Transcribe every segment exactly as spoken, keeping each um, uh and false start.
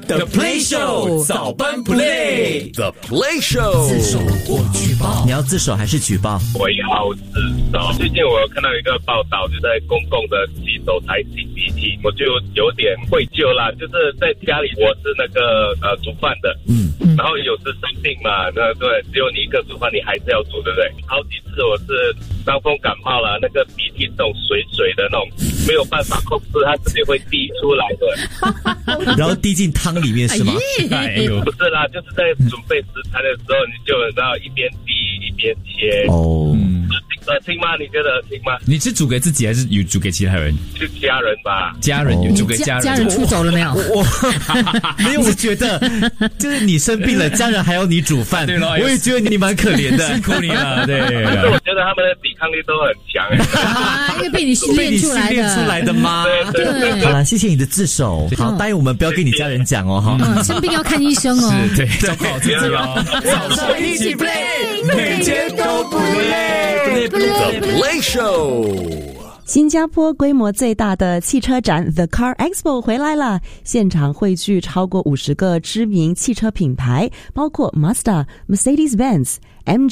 The Play Show 早班 Play The Play Show 自首或举报， 你要自首还是举报？ 我要自首。最近我有看到一个报道，就在公共的洗手台擤鼻涕，我就有点愧疚啦。就是在家里我是那个呃煮饭的，嗯，然后有时生病嘛，那对，只有你一个煮饭，你还是要煮，对不对？好几次我是伤风感冒了，那个鼻涕这种水水的那种，没有办法控制，它自己会滴出来的。 然后滴进汤里面是吗？ 哎呦，不是啦，就是在准备食材的时候，你就然后一边滴一边切。 哦，嗯， 恶心吗？你觉得恶心吗？ 你是煮给自己还是有煮给其他人？ 就家人吧。 家人有煮给家人。 家人出走了没有？ 我没有，我觉得就是你生病了，家人还要你煮饭， 对咯， 我也觉得你蛮可怜的， 辛苦你了。对， 但是我觉得他们的抵抗力都很强。 啊，因为被你训被你训练出来的。 练出来的吗？ 对对对。 好了，谢谢你的自首。好，答应我们不要跟你家人讲哦，哈。 嗯，生病要看医生哦。 是，对，照顾好自己哦。早上一起 play， 每天都不累。 The Play Show。 新加坡规模最大的汽车展 The Car Expo 回来了，现场汇聚超过五十个知名汽车品牌，包括 Mazda、Mercedes-Benz、M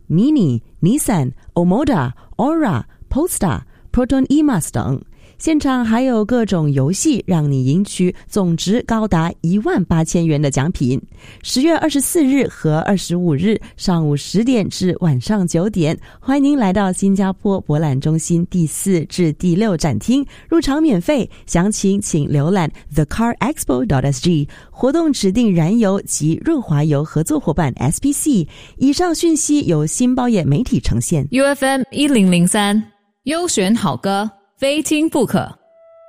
G、Mini、Nissan、Omada、Aura、Polestar、Proton-E-Mas 等。现场还有各种游戏，让你赢取总值高达一万八千元的奖品。十月二十四日和二十五日上午十点至晚上九点，欢迎您来到新加坡博览中心第四至第六展厅，入场免费，详情请浏览 the car expo dot s g。 活动指定燃油及润滑油合作伙伴 S P C。 以上讯息由新报业媒体呈现。 U F M 一零零三优选好歌，非听不可。